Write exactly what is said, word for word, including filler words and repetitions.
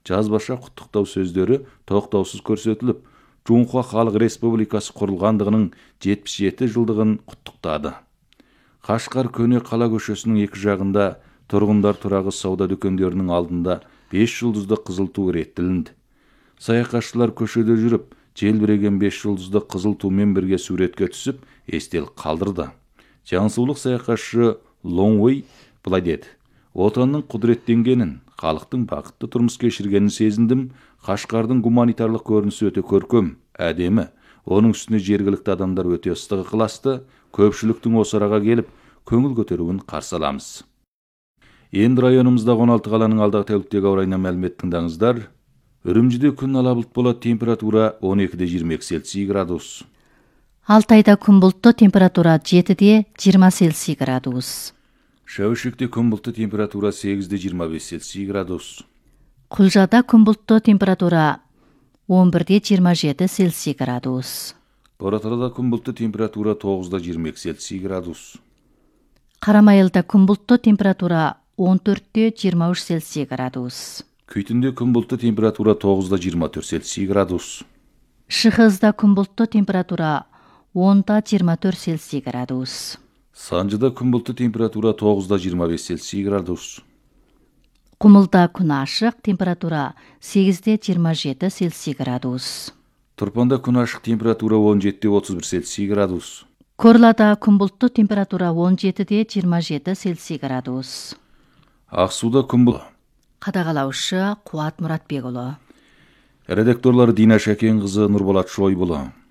жазбаша құттықтау сөздері тоқтаусыз көрсетіліп, Жунхуа Халық Республикасы құрылғандығының жетпіс жеті жылдығын құттықтады. Қашқар көне қала көшесінің екі жағында тұрғындар тұрағы сауда дүкендерінің алдында бес жұлдызды қызыл ту реттілінді. Саяхатшылар көшеде жүріп, желбіреген бес жұлдызды қызыл тумен бірге суретке түсіп, естелік қалдырды. Жансулық саяхатшы Лонгуэй былай деді: отанның құдіреттенгенін, халықтың бақытты тұрмыс кешіргенін сезіндім. Қашқардың гуманитарлық көрінісі өте көркем, әдемі. Оның үстіне жергілікті адамдар өте ыстық ықыласты. Көпшіліктің осы араға келіп, көңіл көтеруін қарсы аламыз. Енді районымыздағы он алты қаланың алдағы тәуліктегі ауа райынан мәлімет тыңдаңыздар. Үрімжіде күн ала бұлт болады, температура он екіде жиырма екі Цельсий градус. Алтайда күн бұлтты, температура жетіде жиырма Цельсий градус. Шәуішекте күн бұлтты, температура сегізде жиырма бес Цельсий градус. Құлжада күн бұлтты, температура он бірде жиырма жеті Цельсий градус. Бораталада күн бұлтты, температура тоғызда жиырма екі Цельсий градус. Қарамайылда күн бұлтты, температура он төртте жиырма үш Цельсий градус. Күйтінде күн бұлтты, температура тоғызда жиырма төрт Цельсий градус. Шығызда күн бұлтты, температура онда жиырма төрт Цельсий градус. Санжыда күн бұлтты, температура тоғызда жиырма бес Цельсий градус. Құмылда күн ашық, температура сегізде жиырма жеті Цельсий градус. Тұрпанда күн ашық, температура он жетіде отыз бір Цельсий градус. Корлада күн бұлтты, температура он жетіде жиырма жеті Цельсий градус. Ақсуда күн бұлтты. Қадағалаушы Қуат Мұратбекұлы. Редакторлары Дина Шәкенқызы, Нұрболат Шойбұлы.